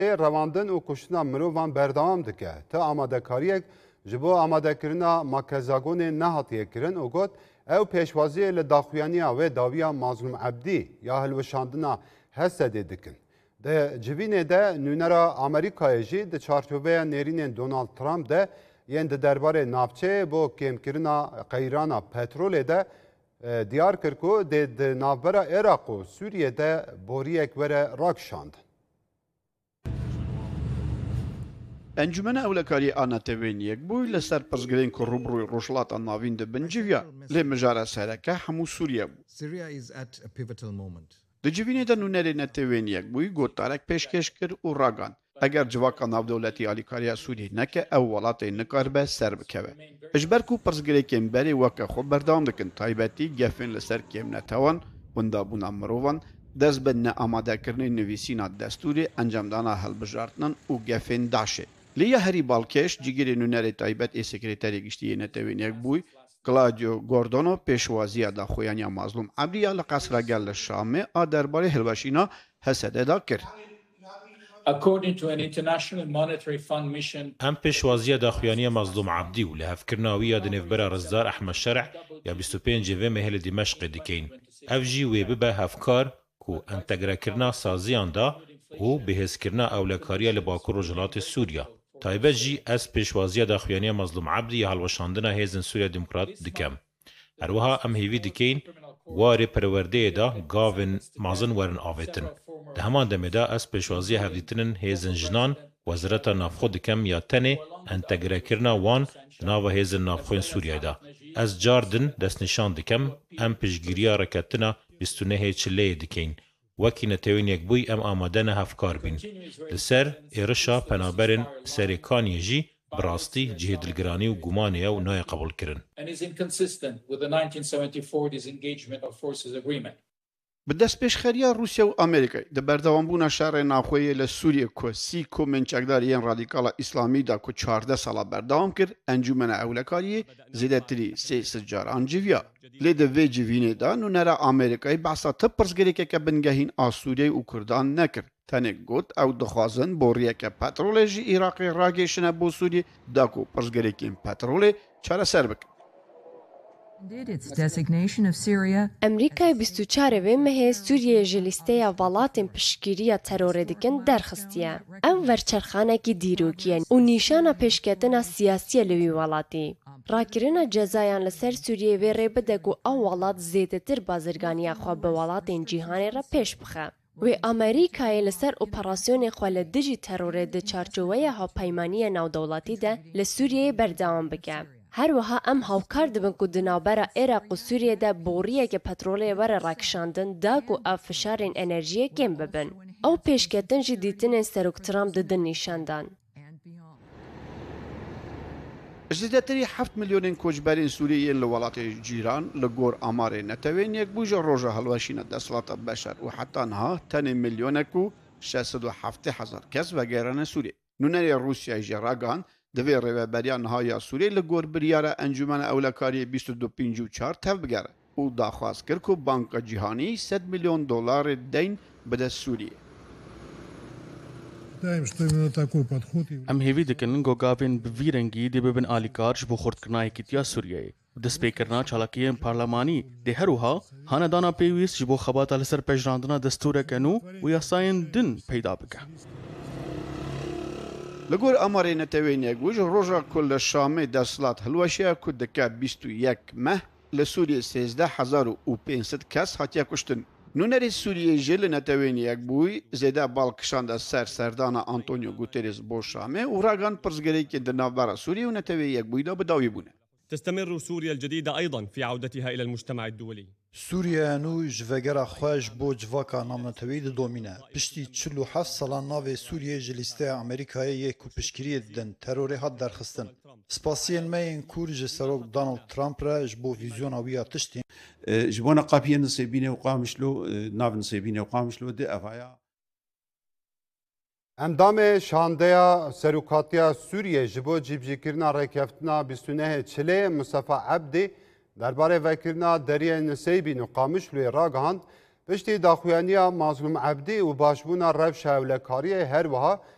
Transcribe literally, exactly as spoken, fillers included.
رواندن و کشتنا مروان بردوام دکه تا آمادهکاریک جبو آمادهکرنا مکزاگون نهاتیه کرن و گوت او پیشوازی لداخویانیا و داویا مظلوم عبدی یا هلوشاندنا هسته دکن. ده جوینه ده نونرا آمریکای جی ده چارچوبه نرین دونالد ترامپ ده یند درباره نافچه بو کم کرنا قیرانا پترول ده دیار کرکو ده نافبرا عراق و سوریه ده بوریک وره راکشاند. انجمن اولکاری آنا تبینیک بوی لسر پزگرین که روبروی روشلات ناوین ده بنجویا لی مجاره سرکه همو سوریه بو. ده جوینه ده نونری نتبینیک بوی گوتارک پیشکش کر و راگان. اگر جواکا ناو دولتی آلیکاریا سوریه نکه او ولاتی نکار به سر بکوه. اجبر کو پرزگری کم بری وکا خوب بردام دکن تایبتی گفن لسر کم نتوان بندابونا مروان دست به نه آماده کرنی نویسینا دستوری انجام دانا هل بجارتنن و گفن داشه. لیا هری بالکش جیگری نونری تایبت ای سکریتری گشتی نتوینیک بوی کلادیو گوردونو پیشوازی دا خویانیا مظلوم عبدیا لقصر گل شامه آ درباره هلوشینا حسده دا کرد. According to an international monetary fund mission, ام پیشوازی داخویانی مظلوم عبدی و لحف کرناوی دنفبرا رزدار احمد شرع یا بیست و پنج جوه مهل دمشق دکین. اف جی وی ببه هفکار کو انتگره کرنا سازیان دا و بهز کرنا اولکاریا لباکر و جلات سوریا. تایبه جی از پیشوازی داخویانی مظلوم عبدی یا حلوشاندنا هیزن سوریا دموکرات دکم. هروها ام هیوی دکین واری پرورده دا گاون مازن ورن آویتن. ده همان دمه دا از پیشوازی هردیتنن هیزن جنان وزارت نافخو دکم یا تنه انتگره کرنا وان دناو هیزن نافخوین سوریای دا. از جاردن دست نشان دکم ام پیشگیری رکتنا بیست و نه چله دکین. وکی نتوین یک بوی ام آماده نه هفکار بین. لسر ایرشا پنابرن سریکانی جی براستی جهه دلگرانی و گمانیه و نای قبول کرن. به دست پیشخریا روسیه و امریکای ده بردوامبونا شهر ناخوی لسوریه که سی کو منچکداریان رادیکال اسلامی دا که چهارده سالا بردوام کرد انجمن اولکاری زیده تری سی سجار انجویا. لیده وی جوینه دا نونرا امریکای بحثا تب پرزگری که بنگهین آسوریه و کردان نکرد. تنه گوت او دخوازن بوریه که پترول جی ایراقی راگیشنه بو سوریه دا که پرزگری که پترول چاره سر بکن. امریکای بیست و چهار و مه سوریه جلیسته والاتین پشگیری ترور دکن درخستیه. ام ورچرخانه کی دیروکیه و نیشان پشکتنا سیاسی لوی والاتی. راکرنا جزایان لسر سوریه و ریبده گو او والات زیده تر بازرگانی خواب به والاتین جیهانی را پیش بخه. و امریکای لسر اپراسیون خوال دجی ترور ده چارچوه ها پیمانی نو دولتی ده لسوریه بردوام بکه. هر وها ام هاوکار دبن کو دنابرا عراق و سوریه ده بوریه که پتروله وره راکشاندن دا کو اف فشارین انرژی کم ببن. او پیشکتن جی دیتن سروک ترامپ ددن نیشاندان. زیده تری هفت میلیون کوچبرین سوریه لولات جیران لگور آمار نتوین یک بوج روزه هلوشین دستلات بشر و حتی نه تن میلیون کو شصت و هفت هزار کس و گران سوریه. نونری روسیه جراگان دوی ریوبریان های سوریه لگور بریاره انجمن اولکاری بیست و دو پنج و چهار تف بگره. او داخواست کرد که بانک جهانی صد میلیون دلار دین بده سوریه. ام هیوی دکن گوگاوین بویرنگی دی ببن آلیکارش بو خورد کرنای کتیا سوریه. دست پی کرنا چالاکیه پارلمانی ده هروها هاندانا پیویس جبو خبات لسر پجراندنا دستور کنو و یاساین دن پیدا بکه. لگور اماری نتوین یک وجه روزا کل شامه دستلات هلوشیا کدکه بیست و یک مه لسوریه سیزده هزار و پانصد کس هاتیا کشتن. نونری سوریه جل نتوین یک بوی زیده بالکشان سر سردانا آنتونیو گوتریز بو شامه و راگان پرزگری که در نوبر سوریه و نتوین یک بوی دا بداوی بونه. تستمر سوريا الجديدة أيضا في عودتها إلى المجتمع الدولي. سوريا نو جوگرا خوش بو جواکا نامنتوید دومینه. پشتی چلو هفت سالان ناو سوریه جلیسته امریکای یک و پشکری دن تروری هات درخستن. سپاسین مین کورج سروک دونالد ترامپ را جبو ویزیون آویا تشتین. جبونا قابیه نصیبینه و قامشلو ناو نصیبینه و قامشلو ده افایا. اندام شاندیا سروکاتیا سوریه جبو جیبجیکرنا ریکفتنا بیست و نه چله مصطفی عبدی درباره وکرنا دریه نسیبین و قامشلوی راگهاند پشتی داخویانیا مظلوم عبدی و باشبونا روش اولکاری هر وها